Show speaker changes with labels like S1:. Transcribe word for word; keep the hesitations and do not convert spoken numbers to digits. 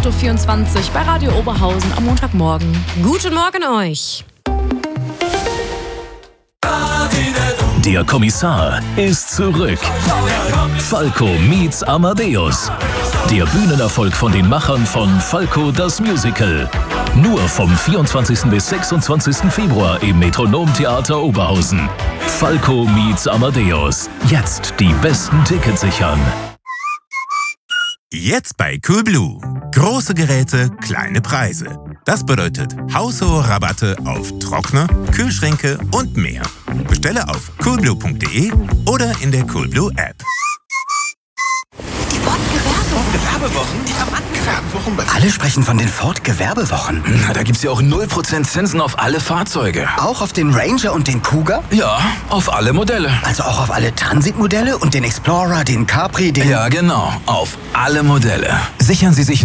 S1: acht Uhr vierundzwanzig bei Radio Oberhausen am Montagmorgen.
S2: Guten Morgen euch.
S3: Der Kommissar ist zurück. Falco meets Amadeus. Der Bühnenerfolg von den Machern von Falco das Musical. Nur vom vierundzwanzigsten bis sechsundzwanzigsten Februar im Metronomtheater Oberhausen. Falco meets Amadeus. Jetzt die besten Tickets sichern.
S4: Jetzt bei Coolblue. Große Geräte, kleine Preise. Das bedeutet haushohe Rabatte auf Trockner, Kühlschränke und mehr. Bestelle auf coolblue punkt de oder in der Coolblue App.
S5: Die Ford-Gewerbewochen. Die Gewerbewochen. Alle sprechen von den Ford-Gewerbewochen.
S6: Na, da gibt's ja auch null Prozent Zinsen auf alle Fahrzeuge.
S5: Auch auf den Ranger und den Kuga?
S6: Ja, auf alle Modelle.
S5: Also auch auf alle Transit-Modelle und den Explorer, den Capri, den...
S6: Ja, genau. Auf alle Modelle. Sichern Sie sich